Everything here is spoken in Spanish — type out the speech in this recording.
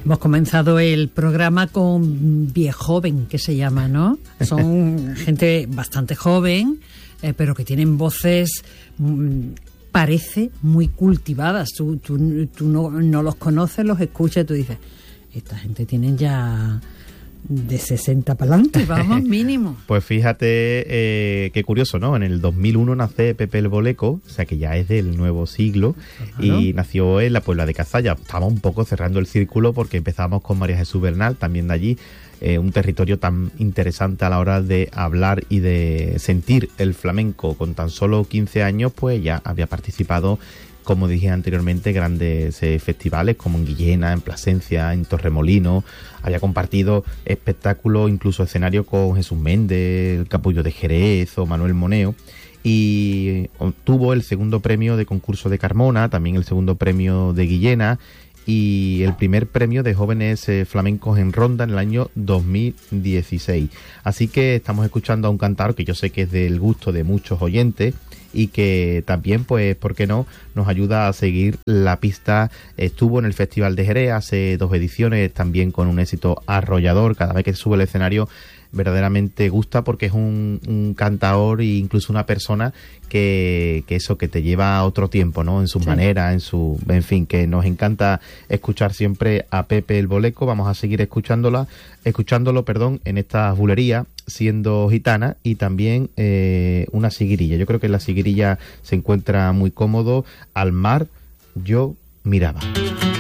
Hemos comenzado el programa con Viejoven, que se llama, ¿no? Son gente bastante joven, pero que tienen voces, parece, muy cultivadas. Tú no los conoces, los escuchas y tú dices, esta gente tienen ya de 60 para adelante, vamos, mínimo. Pues fíjate qué curioso, ¿no? En el 2001 nace Pepe el Boleco, o sea que ya es del nuevo siglo, claro. Y nació en la Puebla de Cazalla. Estamos un poco cerrando el círculo porque empezamos con María Jesús Bernal, también de allí, un territorio tan interesante a la hora de hablar y de sentir el flamenco. Con tan solo 15 años, pues ya había participado, como dije anteriormente, grandes festivales como en Guillena, en Plasencia, en Torremolinos. Había compartido espectáculos, incluso escenarios con Jesús Méndez, el Capullo de Jerez o Manuel Moneo. Y obtuvo el segundo premio de concurso de Carmona, también el segundo premio de Guillena y el primer premio de jóvenes flamencos en Ronda en el año 2016. Así que estamos escuchando a un cantador que yo sé que es del gusto de muchos oyentes y que también, pues, ¿por qué no?, nos ayuda a seguir la pista. Estuvo en el Festival de Jerez hace 2 ediciones, también con un éxito arrollador. Cada vez que sube al escenario verdaderamente gusta porque es un cantador e incluso una persona que eso, que te lleva a otro tiempo, ¿no? En sus maneras, en fin, que nos encanta escuchar siempre a Pepe el Boleco. Vamos a seguir escuchándolo, en esta bulería, siendo gitana, y también una siguirilla. Yo creo que la siguirilla se encuentra muy cómodo. Al mar yo miraba.